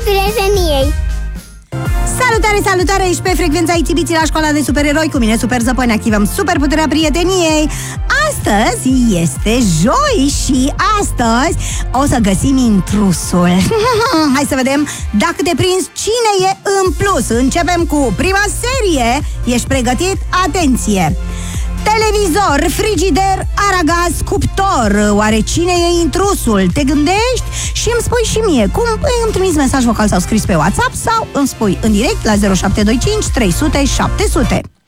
prieteniei. Salutare, salutare! Ești pe frecvența ITBT la școala de supereroi. Cu mine, Super Zăpăi, ne activăm superputerea prieteniei. Astăzi este joi și astăzi o să găsim intrusul. Hai să vedem dacă te prinzi cine e în plus. Începem cu prima serie. Ești pregătit? Atenție! Televizor, frigider, aragaz, cuptor. Oare cine e intrusul? Te gândești și îmi spui și mie. Cum? Îmi trimiți mesaj vocal sau scris pe WhatsApp sau îmi spui în direct la 0725 300 700.